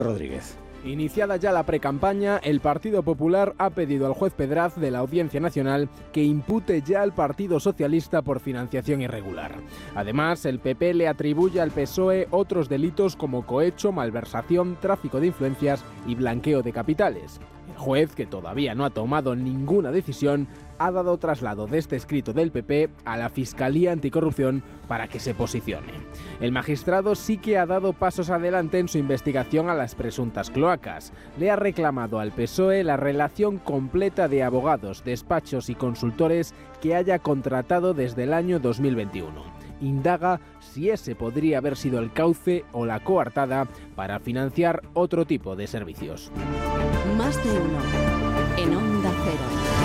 Rodríguez. Iniciada ya la precampaña, el Partido Popular ha pedido al juez Pedraz de la Audiencia Nacional que impute ya al Partido Socialista por financiación irregular. Además, el PP le atribuye al PSOE otros delitos como cohecho, malversación, tráfico de influencias y blanqueo de capitales. El juez, que todavía no ha tomado ninguna decisión, ha dado traslado de este escrito del PP a la Fiscalía Anticorrupción para que se posicione. El magistrado sí que ha dado pasos adelante en su investigación a las presuntas cloacas. Le ha reclamado al PSOE la relación completa de abogados, despachos y consultores que haya contratado desde el año 2021. Indaga si ese podría haber sido el cauce o la coartada para financiar otro tipo de servicios. Más de uno en Onda Cero.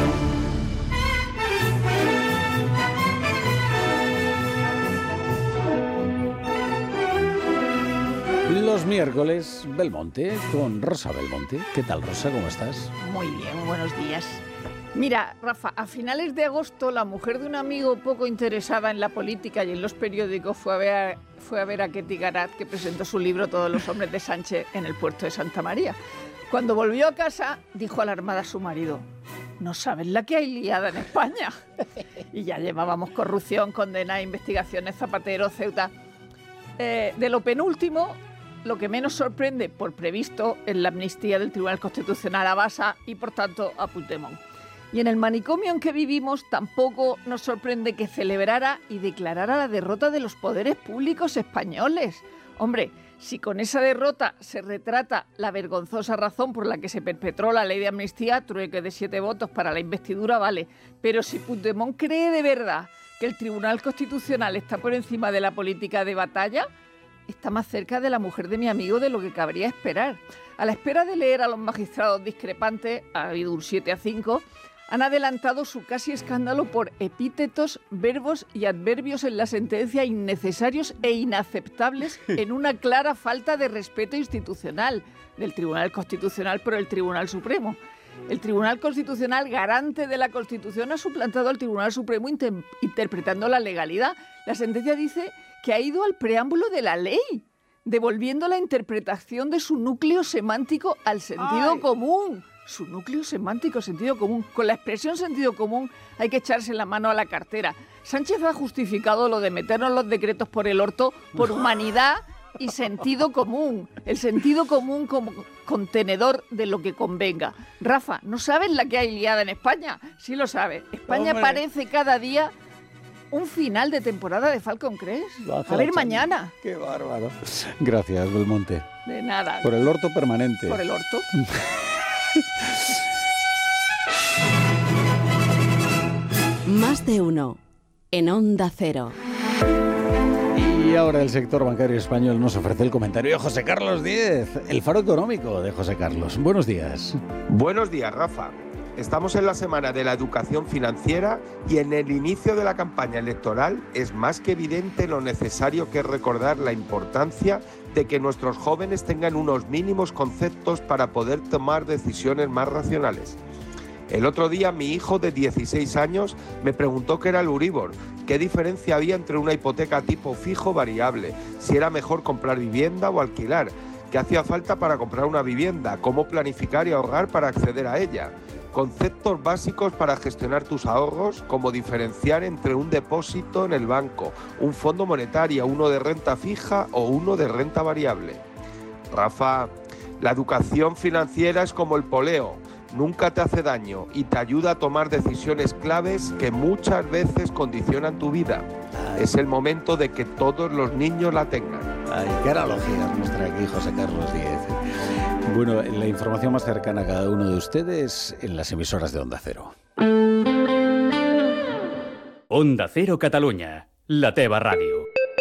Los miércoles, Belmonte, con Rosa Belmonte. ¿Qué tal, Rosa? ¿Cómo estás? Muy bien, buenos días. Mira, Rafa, a finales de agosto la mujer de un amigo poco interesada en la política y en los periódicos fue a ver a Ketty Garat, que presentó su libro Todos los hombres de Sánchez en el puerto de Santa María. Cuando volvió a casa, dijo alarmada a su marido: ¿no sabes la que hay liada en España? Y ya llevábamos corrupción, condena, investigaciones, Zapatero, Ceuta. De lo penúltimo, lo que menos sorprende, por previsto, es la amnistía del Tribunal Constitucional a Basa y, por tanto, a Puigdemont. Y en el manicomio en que vivimos tampoco nos sorprende que celebrara y declarara la derrota de los poderes públicos españoles. Hombre, si con esa derrota se retrata la vergonzosa razón por la que se perpetró la ley de amnistía, trueque de 7 votos para la investidura, vale. Pero si Puigdemont cree de verdad que el Tribunal Constitucional está por encima de la política de batalla, está más cerca de la mujer de mi amigo de lo que cabría esperar. A la espera de leer a los magistrados discrepantes, ha habido un 7-5, han adelantado su casi escándalo por epítetos, verbos y adverbios en la sentencia innecesarios e inaceptables en una clara falta de respeto institucional del Tribunal Constitucional por el Tribunal Supremo. El Tribunal Constitucional, garante de la Constitución, ha suplantado al Tribunal Supremo interpretando la legalidad. La sentencia dice que ha ido al preámbulo de la ley, devolviendo la interpretación de su núcleo semántico al sentido común. Su núcleo semántico, sentido común. Con la expresión sentido común hay que echarse la mano a la cartera. Sánchez ha justificado lo de meternos los decretos por el orto por humanidad y sentido común. El sentido común como contenedor de lo que convenga. Rafa, ¿no sabes la que hay liada en España? Sí lo sabes. España parece cada día un final de temporada de Falcon Crest. A ver mañana. Qué bárbaro. Gracias, Belmonte. De nada. Por el orto permanente. Por el orto. Más de uno en Onda Cero. Y ahora el sector bancario español nos ofrece el comentario de José Carlos Díez, el faro económico de José Carlos. Buenos días. Buenos días, Rafa. Estamos en la semana de la educación financiera y en el inicio de la campaña electoral es más que evidente lo necesario que es recordar la importancia de que nuestros jóvenes tengan unos mínimos conceptos para poder tomar decisiones más racionales. El otro día mi hijo de 16 años me preguntó qué era el Euribor, qué diferencia había entre una hipoteca tipo fijo o variable, si era mejor comprar vivienda o alquilar, qué hacía falta para comprar una vivienda, cómo planificar y ahorrar para acceder a ella. Conceptos básicos para gestionar tus ahorros, como diferenciar entre un depósito en el banco, un fondo monetario, uno de renta fija o uno de renta variable. Rafa, la educación financiera es como el poleo, nunca te hace daño y te ayuda a tomar decisiones claves que muchas veces condicionan tu vida. Es el momento de que todos los niños la tengan. Ay, qué analogía nos trae aquí José Carlos Díez. Bueno, la información más cercana a cada uno de ustedes en las emisoras de Onda Cero. Onda Cero Catalunya, la teva ràdio.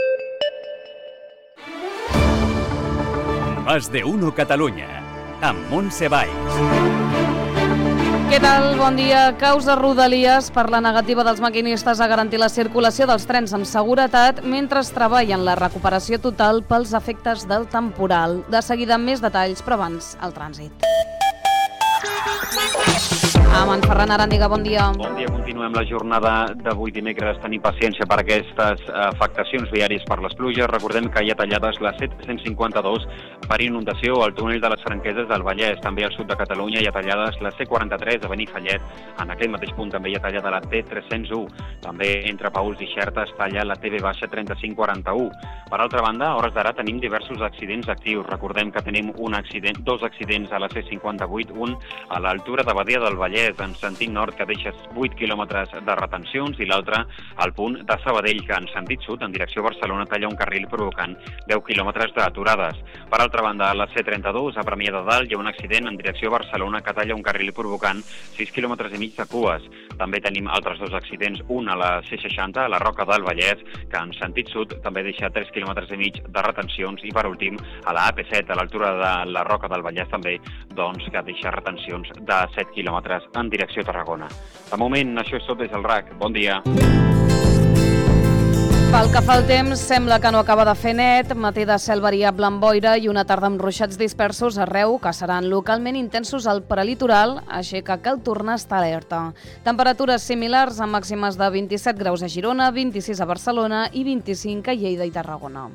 Más de uno Catalunya, amb Montse Valls. Què tal? Bon dia. Caus de Rodalies per la negativa dels maquinistes a garantir la circulació dels trens amb seguretat mentre es treballa en la recuperació total pels efectes del temporal. De seguida amb més detalls, però abans el trànsit. Amb en Ferran Arandiga, bon dia. Bon dia, continuem la jornada d'avui dimecres. Tenim paciència per aquestes afectacions viàries per les pluges. Recordem que hi ha tallades la 752 per inundació al túnel de les Franqueses del Vallès. També al sud de Catalunya hi ha tallades la C43 a Benifallet. En aquell mateix punt també hi ha tallada la T301. També entre Paüls i Xerta es talla la TV-3541. Per altra banda, a hores d'ara tenim diversos accidents actius. Recordem que tenim dos accidents a la C58, un a l'altura de Badia del Vallès, en sentit nord, que deixa 8 quilòmetres de retencions, i l'altre al punt de Sabadell, que en sentit sud, en direcció a Barcelona, talla un carril provocant 10 quilòmetres d'aturades. Per altra banda, a la C32, a Premià de Dalt, hi ha un accident en direcció a Barcelona que talla un carril provocant 6 quilòmetres i mig de cues. També tenim altres dos accidents, un a la C60, a la Roca del Vallès, que en sentit sud també deixa 3 quilòmetres i mig de retencions, i per últim, a la AP7, a l'altura de la Roca del Vallès també, doncs, que deixa retencions de 7 quilòmetres en direcció a Tarragona. De moment, això és tot des del RAC. Bon dia. Pel que fa al temps, sembla que no acaba de fer net, matí de cel variable amb boira i una tarda amb ruixats dispersos arreu, que seran localment intensos al prelitoral, així que cal tornar a estar alerta. Temperatures similars amb màximes de 27 graus a Girona, 26 a Barcelona i 25 a Lleida i Tarragona.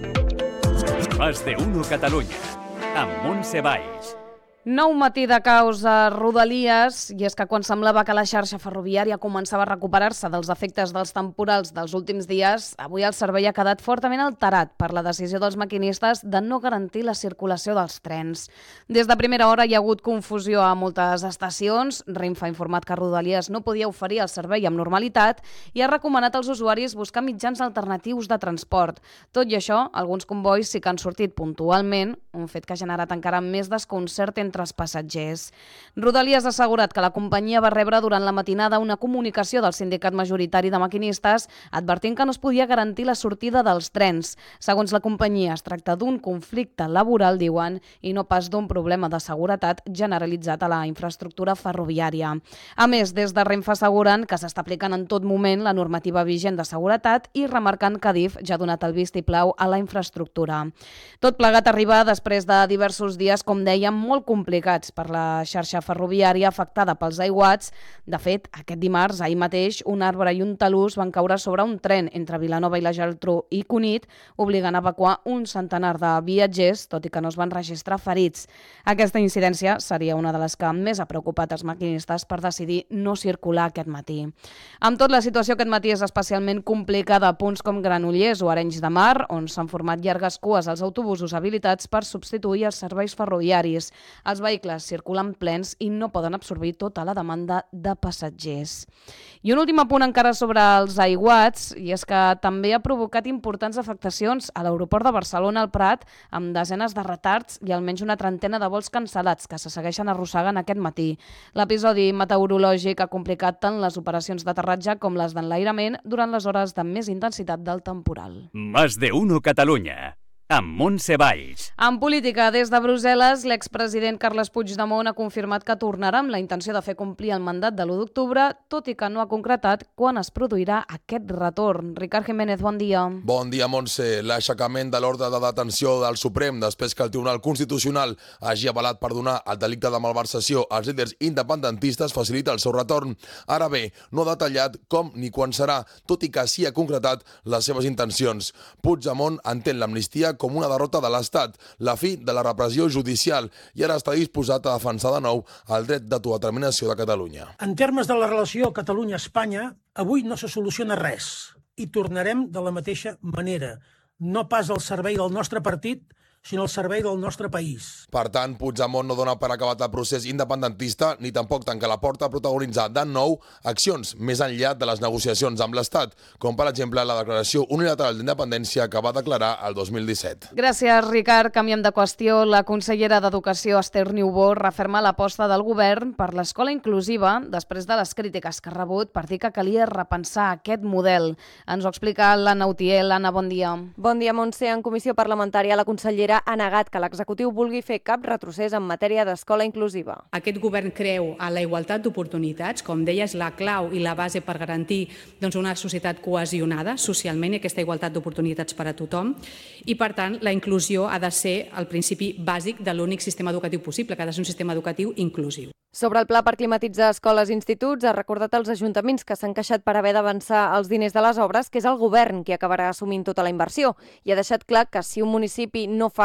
Más de uno Catalunya, amb Montse Valls. Nou matí de caos a Rodalies, i és que quan semblava que la xarxa ferroviària començava a recuperar-se dels efectes dels temporals dels últims dies, avui el servei ha quedat fortament alterat per la decisió dels maquinistes de no garantir la circulació dels trens. Des de primera hora hi ha hagut confusió a moltes estacions. Renfe ha informat que Rodalies no podia oferir el servei amb normalitat i ha recomanat als usuaris buscar mitjans alternatius de transport. Tot i això, alguns convois sí que han sortit puntualment, un fet que ha generat encara més desconcert entre els passatgers. Rodalies ha assegurat que la companyia va rebre durant la matinada una comunicació del sindicat majoritari de maquinistes advertint que no es podia garantir la sortida dels trens. Segons la companyia, es tracta d'un conflicte laboral, diuen, i no pas d'un problema de seguretat generalitzat a la infraestructura ferroviària. A més, des de Renfe asseguren que s'està aplicant en tot moment la normativa vigent de seguretat i remarcant que Adif ja ha donat el vistiplau a la infraestructura. Tot plegat arriba després de diversos dies, com dèiem, molt complicats per la xarxa ferroviària afectada pels aiguats. De fet, aquest dimarts, ahir mateix, un arbre i un talús van caure sobre un tren entre Vilanova i la Geltrú i Cunit, obligant a evacuar un centenar de viatgers, tot i que no es van registrar ferits. Aquesta incidència seria una de les que més ha preocupat els maquinistes per decidir no circular aquest matí. Amb tot, la situació aquest matí és especialment complicada a punts com Granollers o Arenys de Mar, on s'han format llargues cues als autobusos habilitats per substituir els serveis ferroviaris. Els vehicles circulen plens i no poden absorbir tota la demanda de passatgers. I un últim apunt encara sobre els aiguats, i és que també ha provocat importants afectacions a l'aeroport de Barcelona al Prat, amb desenes de retards i almenys una trentena de vols cancel·lats que se segueixen arrossegant aquest matí. L'episodi meteorològic ha complicat tant les operacions d'aterratge com les d'enlairament durant les hores de més intensitat del temporal. Más de uno Catalunya, amb Montse Valls. En política, des de Brussel·les, l'expresident Carles Puigdemont ha confirmat que tornarà amb la intenció de fer complir el mandat de l'1 d'octubre, tot i que no ha concretat quan es produirà aquest retorn. Ricard Jiménez, bon dia. Bon dia, Montse. L'aixecament de l'ordre de detenció del Suprem després que el Tribunal Constitucional hagi avalat per donar el delicte de malversació als líders independentistes facilita el seu retorn. Ara bé, no ha detallat com ni quan serà, tot i que sí ha concretat les seves intencions. Puigdemont entén l'amnistia com una derrota de l'Estat, la fi de la repressió judicial, i ara està disposat a defensar de nou el dret d'autodeterminació de Catalunya. En termes de la relació Catalunya-Espanya, avui no se soluciona res i tornarem de la mateixa manera, no pas al servei del nostre partit, sinó al servei del nostre país. Per tant, Puigdemont no dona per acabat el procés independentista ni tampoc tanca la porta a protagonitzar de nou accions més enllà de les negociacions amb l'Estat, com per exemple la declaració unilateral d'independència que va declarar el 2017. Gràcies, Ricard. Canviem de qüestió. La consellera d'Educació, Esther Niubó, referma l'aposta del govern per l'escola inclusiva després de les crítiques que ha rebut per dir que calia repensar aquest model. Ens ho explica l'Anna Utiel. Anna, bon dia. Bon dia, Montse. En comissió parlamentària, la consellera ha negat que l'executiu vulgui fer cap retrocés en matèria d'escola inclusiva. Aquest govern creu en la igualtat d'oportunitats, com deies, la clau i la base per garantir una societat cohesionada socialment i aquesta igualtat d'oportunitats per a tothom. I, per tant, la inclusió ha de ser el principi bàsic de l'únic sistema educatiu possible, que ha de ser un sistema educatiu inclusiu. Sobre el pla per climatitzar escoles i instituts, ha recordat als ajuntaments que s'han queixat per haver d'avançar els diners de les obres, que és el govern qui acabarà assumint tota la inversió, i ha deixat clar que si un municipi no fa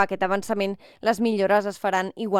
aprovar aquest avançament, les millores es faran igualment